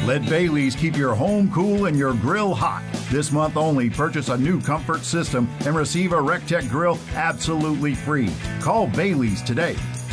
Let Bailey's keep your home cool and your grill hot. This month only, purchase a new comfort system and receive a RecTech grill absolutely free. Call Bailey's today.